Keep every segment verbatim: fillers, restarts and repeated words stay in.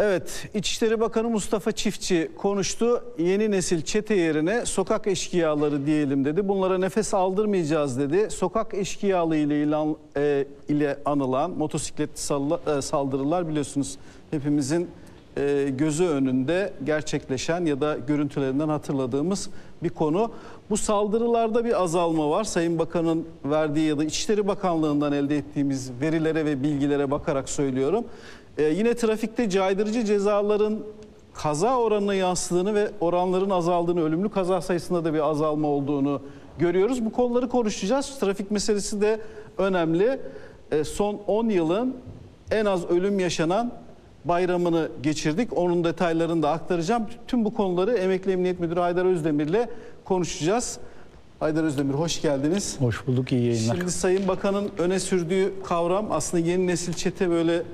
Evet, İçişleri Bakanı Mustafa Çiftçi konuştu. Yeni nesil çete yerine sokak eşkıyaları diyelim dedi. Bunlara nefes aldırmayacağız dedi. Sokak eşkıyalığı ile, ilan, e, ile anılan motosikletli salla, e, saldırılar biliyorsunuz hepimizin e, gözü önünde gerçekleşen ya da görüntülerinden hatırladığımız bir konu. Bu saldırılarda bir azalma var. Sayın Bakan'ın verdiği ya da İçişleri Bakanlığı'ndan elde ettiğimiz verilere ve bilgilere bakarak söylüyorum. Ee, yine trafikte caydırıcı cezaların kaza oranına yansıdığını ve oranların azaldığını, ölümlü kaza sayısında da bir azalma olduğunu görüyoruz. Bu konuları konuşacağız. Trafik meselesi de önemli. Ee, son on yılın en az ölüm yaşanan bayramını geçirdik. Onun detaylarını da aktaracağım. Tüm bu konuları Emekli Emniyet Müdürü Haydar Özdemir'le konuşacağız. Haydar Özdemir, hoş geldiniz. Hoş bulduk, iyi yayınlar. Şimdi Sayın Bakan'ın öne sürdüğü kavram aslında yeni nesil çete böyle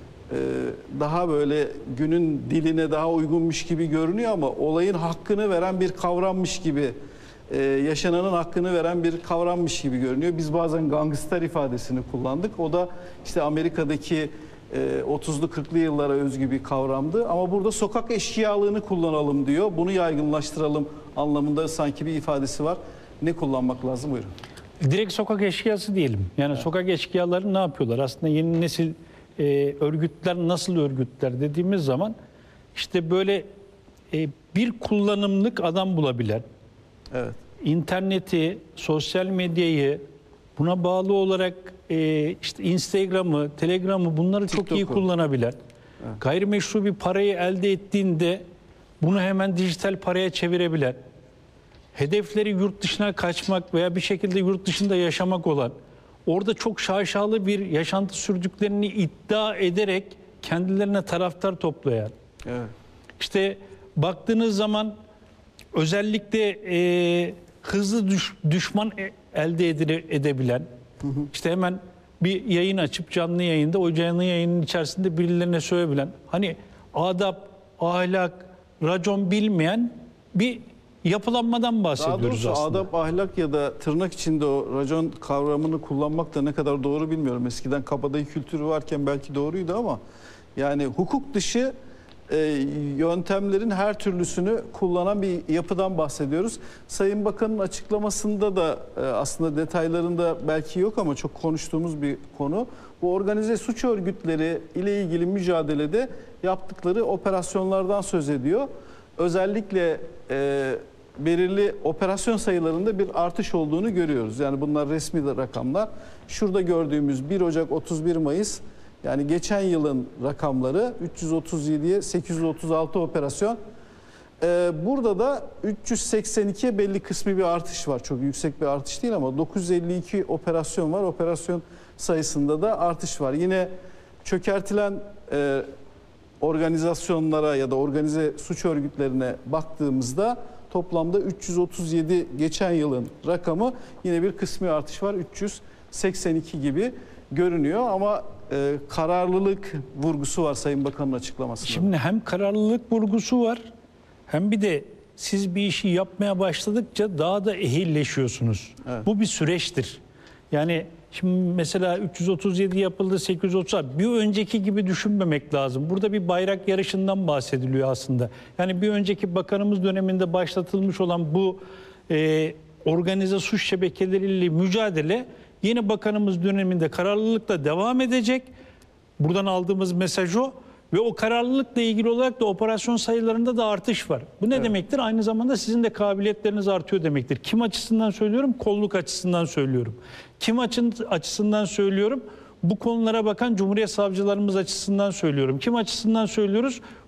daha böyle günün diline daha uygunmuş gibi görünüyor ama olayın hakkını veren bir kavrammış gibi, yaşananın hakkını veren bir kavrammış gibi görünüyor. Biz bazen gangster ifadesini kullandık. O da işte Amerika'daki otuzlu kırklı yıllara özgü bir kavramdı. Ama burada sokak eşkıyalığını kullanalım diyor. Bunu yaygınlaştıralım anlamında sanki bir ifadesi var. Ne kullanmak lazım? Buyurun. Direkt sokak eşkıyası diyelim. Yani evet. Sokak eşkıyaları ne yapıyorlar? Aslında yeni nesil e, örgütler nasıl örgütler dediğimiz zaman işte böyle e, bir kullanımlık adam bulabilen, evet. interneti, sosyal medyayı, buna bağlı olarak e, işte Instagram'ı, Telegram'ı bunları TikTok'u çok iyi kullanabilen, evet. gayrimeşru bir parayı elde ettiğinde bunu hemen dijital paraya çevirebilen, hedefleri yurt dışına kaçmak veya bir şekilde yurt dışında yaşamak olan, orada çok şaşalı bir yaşantı sürdüklerini iddia ederek kendilerine taraftar toplayan, evet. işte baktığınız zaman özellikle e, hızlı düş, düşman elde edile, edebilen, hı hı. işte hemen bir yayın açıp canlı yayında o canlı yayının içerisinde birilerine söyleyebilen, hani adap, ahlak, racon bilmeyen bir yapılanmadan bahsediyoruz. Daha doğrusu aslında. Adap, ahlak ya da tırnak içinde o racon kavramını kullanmak da ne kadar doğru bilmiyorum. Eskiden kabadayı kültürü varken belki doğruydu ama yani hukuk dışı e, yöntemlerin her türlüsünü kullanan bir yapıdan bahsediyoruz. Sayın Bakan'ın açıklamasında da e, aslında detaylarında belki yok ama çok konuştuğumuz bir konu. Bu organize suç örgütleri ile ilgili mücadelede yaptıkları operasyonlardan söz ediyor. Özellikle e, belirli operasyon sayılarında bir artış olduğunu görüyoruz. Yani bunlar resmi rakamlar. Şurada gördüğümüz bir Ocak otuz bir Mayıs yani geçen yılın rakamları üç yüz otuz yediye sekiz yüz otuz altı operasyon. Ee, burada da üç yüz seksen ikiye belli kısmi bir artış var. Çok yüksek bir artış değil ama dokuz yüz elli iki operasyon var. Operasyon sayısında da artış var. Yine çökertilen e, organizasyonlara ya da organize suç örgütlerine baktığımızda toplamda üç yüz otuz yedi geçen yılın rakamı, yine bir kısmi artış var. üç yüz seksen iki gibi görünüyor ama e, kararlılık vurgusu var Sayın Bakan'ın açıklamasında. Şimdi hem kararlılık vurgusu var hem bir de siz bir işi yapmaya başladıkça daha da ehilleşiyorsunuz. Evet. Bu bir süreçtir. Yani şimdi mesela üç yüz otuz yedi yapıldı, sekiz yüz otuz bir önceki gibi düşünmemek lazım. Burada bir bayrak yarışından bahsediliyor aslında. Yani bir önceki bakanımız döneminde başlatılmış olan bu e, organize suç şebekeleriyle mücadele yeni bakanımız döneminde kararlılıkla devam edecek. Buradan aldığımız mesaj o. Ve o kararlılıkla ilgili olarak da operasyon sayılarında da artış var. Bu ne evet. demektir? Aynı zamanda sizin de kabiliyetleriniz artıyor demektir. Kim açısından söylüyorum? Kolluk açısından söylüyorum. Kim açısından söylüyorum? Bu konulara bakan Cumhuriyet savcılarımız açısından söylüyorum. Kim açısından söylüyoruz?